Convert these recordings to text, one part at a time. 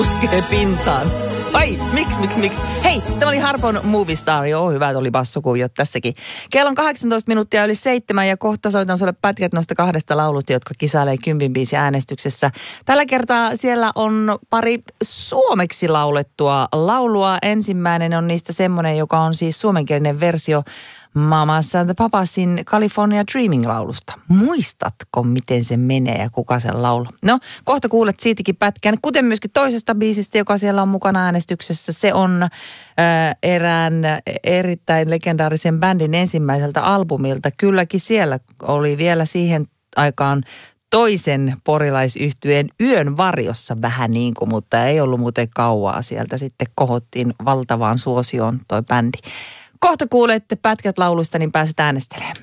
puskee pintaan. Ai, miksi? Hei, tämä oli Harpon Movie Star. Joo, hyvät oli bassokuviot tässäkin. Kello on 18 minuuttia yli 7 ja kohta soitan sulle pätkät noista 2 laulusta, jotka kisailee 10 biisin äänestyksessä. Tällä kertaa siellä on pari suomeksi laulettua laulua. Ensimmäinen on niistä semmoinen, joka on siis suomenkielinen versio Mamas and the Papasin California Dreaming-laulusta. Muistatko, miten se menee ja kuka sen laulaa? No, kohta kuulet siitäkin pätkän, kuten myöskin toisesta biisistä, joka siellä on mukana äänestyksessä. Se on erään erittäin legendaarisen bändin ensimmäiseltä albumilta. Kylläkin siellä oli vielä siihen aikaan toisen porilaisyhtyeen Yön varjossa vähän niin kuin, mutta ei ollut muuten kauaa. Sieltä sitten kohottiin valtavaan suosioon toi bändi. Kohta kuulette pätkät lauluista, niin pääset äänestelemään.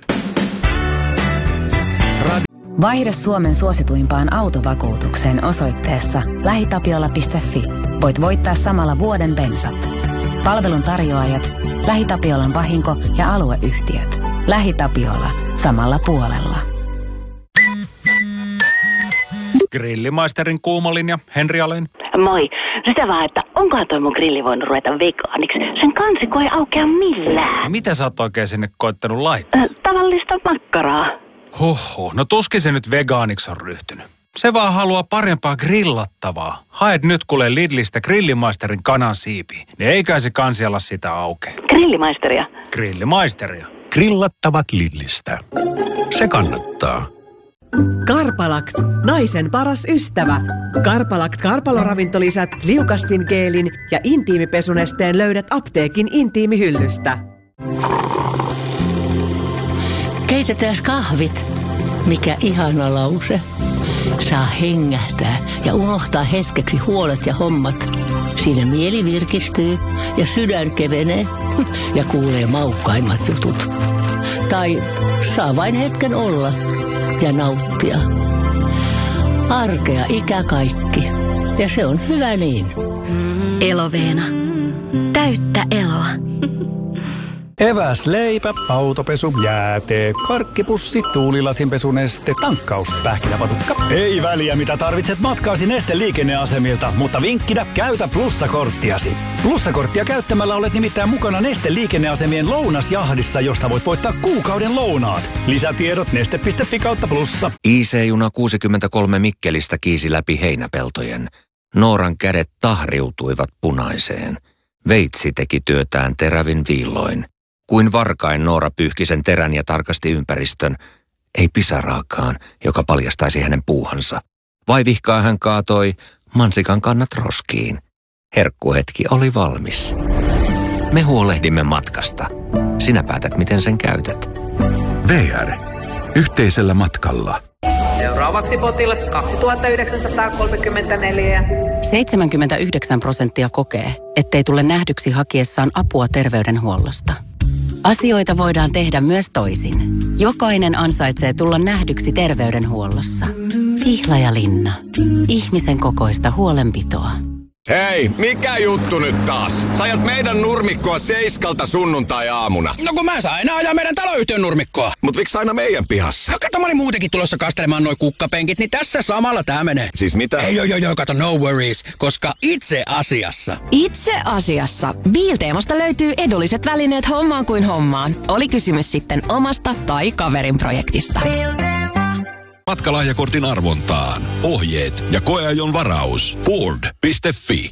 Vaihda Suomen suosituimpaan autovakuutukseen osoitteessa lähitapiola.fi. Voit voittaa samalla vuoden bensat. Palvelun tarjoajat, LähiTapiolan vahinko- ja alueyhtiöt. LähiTapiola. Samalla puolella. Grillimaisterin kuumolinja, Henri Alén. Moi. Sitä vaan, että onkohan toi mun grilli voinut ruveta vegaaniksi? Sen kansiko ei aukea millään. Mitä sä oot oikein sinne koittanut laittaa? Tavallista makkaraa. Huhhuh, no tuskin se nyt vegaaniksi on ryhtynyt. Se vaan haluaa parempaa grillattavaa. Haet nyt kuule Lidlistä Grillimaisterin kanansiipiä. Niin eikä se kansi ala sitä auke. Grillimaisteria? Grillimaisteria. Grillattavat Lidlistä. Se kannattaa. Karpalakt, naisen paras ystävä. Karpalakt karpaloravintolisät, liukastin geelin ja intiimipesunesteen löydät apteekin intiimihyllystä. Keitetään kahvit. Mikä ihana lause. Saa hengähtää ja unohtaa hetkeksi huolet ja hommat. Siinä mieli virkistyy ja sydän kevenee ja kuulee maukkaimmat jutut. Tai saa vain hetken olla ja nauttia. Arkea ikä kaikki. Ja se on hyvä niin. Eloveena. Täyttä eloa. Eväs, leipä, autopesu, jäätee, karkkipussi, tuulilasinpesuneste, tankkaus, pähkinäpatukka. Ei väliä mitä tarvitset matkaasi Neste liikenneasemilta, mutta vinkkinä käytä plussakorttiasi. Plussakorttia käyttämällä olet nimittäin mukana Neste liikenneasemien lounasjahdissa, josta voit voittaa kuukauden lounaat. Lisätiedot neste.fi/plussa. IC-juna 63 Mikkelistä kiisi läpi heinäpeltojen. Nooran kädet tahriutuivat punaiseen. Veitsi teki työtään terävin viilloin. Kuin varkain Noora pyyhki sen terän ja tarkasti ympäristön. Ei pisaraakaan, joka paljastaisi hänen puuhansa. Vaivihkaa hän kaatoi mansikan kannat roskiin. Herkkuhetki oli valmis. Me huolehdimme matkasta. Sinä päätät, miten sen käytät. VR. Yhteisellä matkalla. Seuraavaksi potilas 2934. 79% kokee, ettei tule nähdyksi hakiessaan apua terveydenhuollosta. Asioita voidaan tehdä myös toisin. Jokainen ansaitsee tulla nähdyksi terveydenhuollossa. Pihlajalinna. Ihmisen kokoista huolenpitoa. Hei, mikä juttu nyt taas? Sä ajat meidän nurmikkoa 7 sunnuntai-aamuna. No kun mä saan aina ajaa meidän taloyhtiön nurmikkoa. Mut miksi aina meidän pihassa? No kato, mä olin muutenkin tulossa kastelemaan noi kukkapenkit, niin tässä samalla tää menee. Siis mitä? Ei, joo, kato, no worries, koska itse asiassa Biilteemasta löytyy edulliset välineet hommaan kuin hommaan. Oli kysymys sitten omasta tai kaverin projektista. Matkalahjakortin arvontaan. Ohjeet ja koeajon varaus. Ford.fi.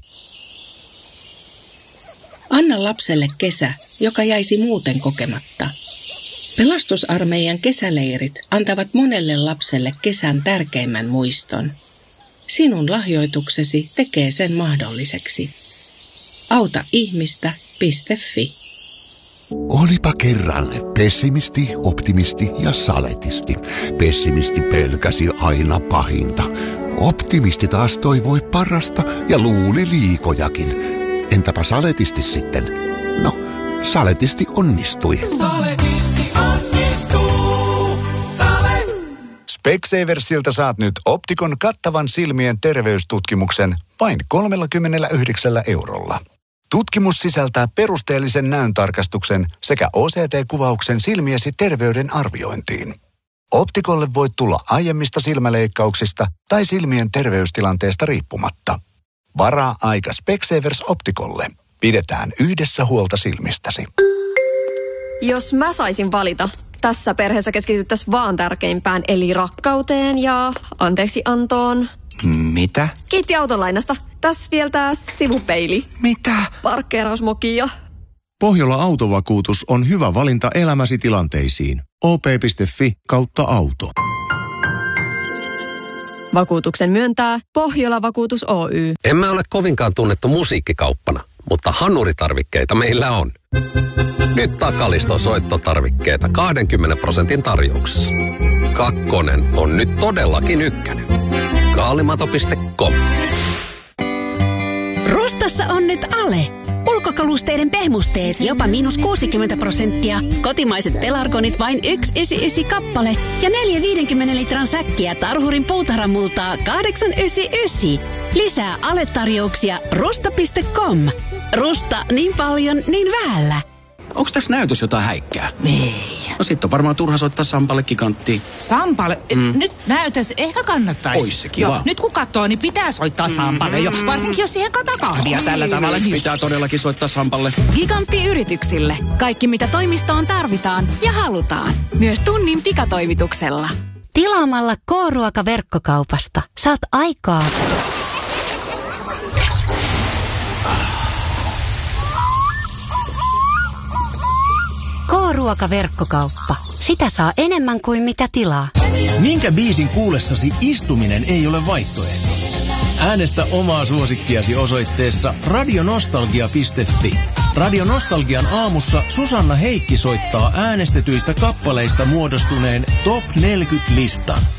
Anna lapselle kesä, joka jäisi muuten kokematta. Pelastusarmeijan kesäleirit antavat monelle lapselle kesän tärkeimmän muiston. Sinun lahjoituksesi tekee sen mahdolliseksi. Auta ihmistä.fi. Olipa kerran pessimisti, optimisti ja saletisti. Pessimisti pelkäsi aina pahinta. Optimisti taas toivoi parasta ja luuli liikojakin. Entäpä saletisti sitten? No, saletisti onnistui. Saletisti onnistuu. Sale. Specsaversilta saat nyt Optikon kattavan silmien terveystutkimuksen vain 39 €. Tutkimus sisältää perusteellisen näöntarkastuksen sekä OCT-kuvauksen silmiesi terveyden arviointiin. Optikolle voit tulla aiemmista silmäleikkauksista tai silmien terveystilanteesta riippumatta. Varaa aika Specsavers Opticolle. Pidetään yhdessä huolta silmistäsi. Jos mä saisin valita, tässä perheessä keskityttäisiin vaan tärkeimpään, eli rakkauteen ja anteeksiantoon. Mitä? Kiitti autolainasta. Tässä vielä tää sivupeili. Mitä? Parkkeerausmokia. Pohjola Autovakuutus on hyvä valinta elämäsi tilanteisiin. op.fi/auto. Vakuutuksen myöntää Pohjola Vakuutus Oy. Emme ole kovinkaan tunnettu musiikkikauppana, mutta hanuritarvikkeita meillä on. Nyt Takaliston soittotarvikkeita 20% tarjouksessa. Kakkonen on nyt todellakin ykkönen. Kaalimato.com. Rustassa on nyt ale. Ulkokalusteiden pehmusteet jopa -60%. Kotimaiset pelargonit vain 1,99 kappale. Ja 4 50 litran säkkiä Tarhurin puutarhamultaa 8,99. Lisää aletarjouksia rusta.com. Rusta, niin paljon, niin vähällä. Onks tässä näytös jotain häikkää? Ei. No sit on varmaan turha soittaa Sampalle giganttiin. Sampalle? Nyt näytös ehkä kannattaisi. Ois se kiva. Joo, nyt kun katsoo, niin pitää soittaa Sampalle jo. Varsinkin jos siihen kahvia tällä tavalla. Niin pitää todellakin soittaa Sampalle. Gigantti-yrityksille. Kaikki mitä toimistoon tarvitaan ja halutaan. Myös tunnin pikatoimituksella. Tilaamalla K-ruoka-verkkokaupasta saat aikaa. K-ruoka-verkkokauppa. Sitä saa enemmän kuin mitä tilaa. Minkä biisin kuulessasi istuminen ei ole vaihtoehto? Äänestä omaa suosikkiasi osoitteessa radionostalgia.fi. Radio Nostalgian aamussa Susanna Heikki soittaa äänestetyistä kappaleista muodostuneen Top 40-listan.